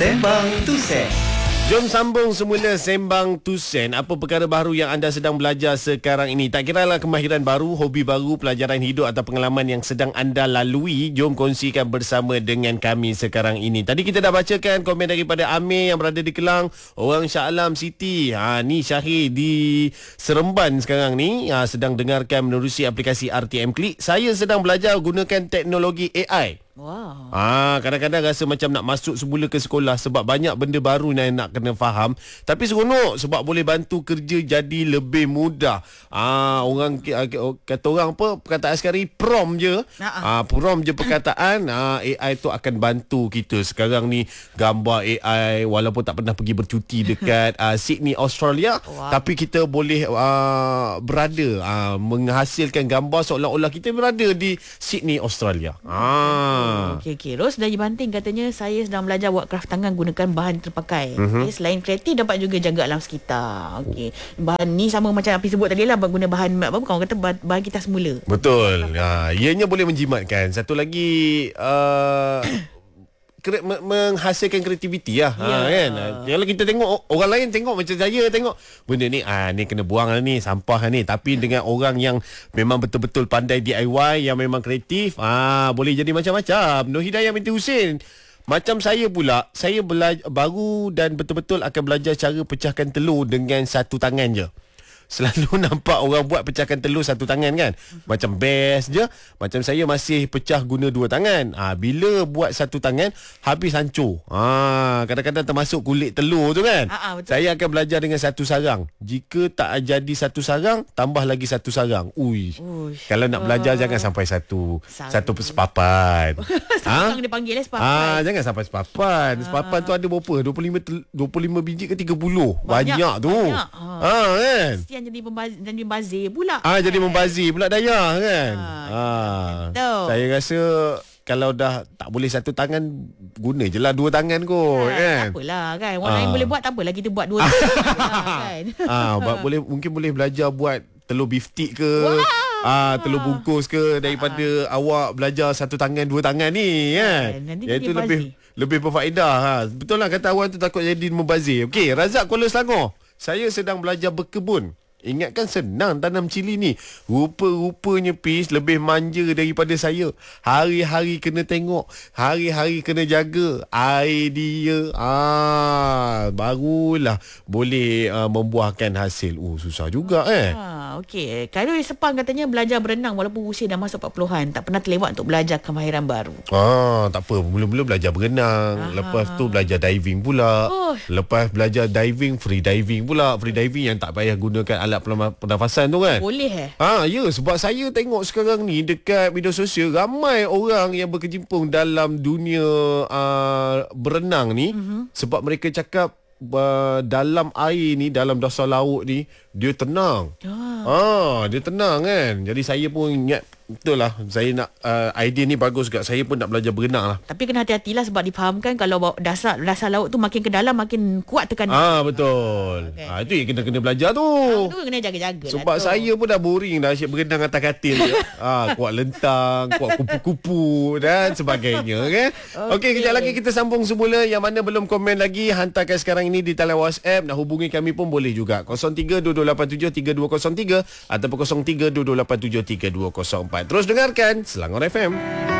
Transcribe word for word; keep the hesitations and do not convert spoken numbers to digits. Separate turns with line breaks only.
Sembang Tusen.
Jom sambung semula Sembang Tusen. Apa perkara baru yang anda sedang belajar sekarang ini? Tak kiralah kemahiran baru, hobi baru, pelajaran hidup atau pengalaman yang sedang anda lalui, jom kongsikan bersama dengan kami sekarang ini. Tadi kita dah bacakan komen daripada Amir yang berada di Kelang, orang Shah Alam City. Ha, ni Syahir di Seremban sekarang ni, ha, sedang dengarkan menerusi aplikasi R T M Klik. Saya sedang belajar gunakan teknologi A I.
Wow.
Ah, kadang-kadang rasa macam nak masuk semula ke sekolah sebab banyak benda baru yang nak kena faham. Tapi seronok sebab boleh bantu kerja jadi lebih mudah. Ah, orang kata orang apa, perkataan sekali prom je. Ah, prom je perkataan. Ah, A I tu akan bantu kita. Sekarang ni gambar A I walaupun tak pernah pergi bercuti dekat uh, Sydney, Australia, wow. Tapi kita boleh uh, berada uh, menghasilkan gambar seolah-olah kita berada di Sydney, Australia. Ah.
Okey, okey. Ros dari Banting katanya saya sedang belajar buat kraft tangan gunakan bahan terpakai.
Mm-hmm.
Okay, selain kreatif dapat juga jaga alam sekitar. Okey. Bahan ni sama macam Api sebut tadi lah, guna bahan apa orang kata bahan kita semula.
Betul. Ha, ianya boleh menjimatkan. Satu lagi uh, kre- menghasilkan kreativiti lah. Ha,
yeah.
kan. Kalau kita tengok orang lain tengok macam saya tengok benda ni ah ni kena buang lah ni, sampah lah ni, tapi dengan orang yang memang betul-betul pandai D I Y, yang memang kreatif, ah boleh jadi macam-macam. Nur Hidayah binti Husin. Macam saya pula, saya belajar baru dan betul-betul akan belajar cara pecahkan telur dengan satu tangan je. Selalu nampak orang buat pecahkan telur satu tangan kan, macam best je. Macam saya masih pecah guna dua tangan. ha, Bila buat satu tangan habis hancur. ha, Kadang-kadang termasuk kulit telur tu kan.
Ha, ha,
Saya akan belajar dengan satu sarang. Jika tak jadi satu sarang, tambah lagi satu sarang. Ui, Uish. Kalau nak belajar uh, jangan sampai satu sarang. Satu sepapan.
Sarang ha? Dia panggil lah sepapan.
ha, Jangan sampai sepapan. ha. Sepapan tu ada berapa? dua puluh lima, dua puluh lima biji ke tiga puluh? Banyak, banyak tu. Banyak. Ha. ha kan.
Jadi membazir, jadi membazir pula.
Ah, jadi membazir pula daya kan.
Ah,
ah. Saya rasa kalau dah tak boleh satu tangan, guna je lah dua tangan kot,
ha,
kan.
Tak apalah kan. Orang
ah.
lain boleh buat, tak apalah kita buat dua tangan kan.
Ah, boleh, mungkin boleh belajar buat telur beef stick ke. Wow. Ah, telur bungkus ke, daripada ah. awak belajar satu tangan dua tangan ni kan. Ya, itu lebih lebih berfaedah. Ha. Betul lah kata awak tu, takut jadi membazir. Okey, Razak Kuala Selangor. Saya sedang belajar berkebun. Ingatkan senang tanam cili ni. Rupa-rupanya Pis lebih manja daripada saya. Hari-hari kena tengok, hari-hari kena jaga. Idea ah barulah boleh uh, membuahkan hasil. Oh, susah juga eh.
Ha, okey. Khairul Sepang katanya belajar berenang walaupun usia dah masuk empat puluhan. Tak pernah terlewat untuk belajar kemahiran baru.
Ah, tak apa. Mula-mula belajar berenang, Aha. lepas tu belajar diving pula. Oh. Lepas belajar diving, free diving pula. Free diving yang tak payah gunakan alat pernafasan tu kan.
Boleh eh?
Ha, ya, sebab saya tengok sekarang ni dekat media sosial ramai orang yang berkecimpung dalam dunia uh, berenang ni, mm-hmm. sebab mereka cakap uh, dalam air ni, dalam dasar laut ni dia tenang. Ah, ha, dia tenang kan. Jadi saya pun ingat, betul lah, saya nak uh, idea ni bagus juga. Saya pun nak belajar berenang lah.
Tapi kena hati-hatilah sebab difahamkan kalau dasar dasar laut tu makin ke dalam makin kuat tekanan.
Ah, betul. Okay. Ah, itu yang kena kena belajar tu.
Ah, tu kena jaga-jaga.
Sebab
lah
saya pun dah boring dah asyik berenang atas katil. ah, kuat lentang, kuat kupu-kupu dan sebagainya kan. Okey, okay, kejap lagi kita sambung semula. Yang mana belum komen lagi, hantarkan sekarang ini di talian WhatsApp. Nak hubungi kami pun boleh juga. kosong tiga dua dua lapan tujuh tiga dua kosong tiga ataupun kosong tiga dua dua lapan tujuh tiga dua kosong empat. Terus dengarkan Selangor F M.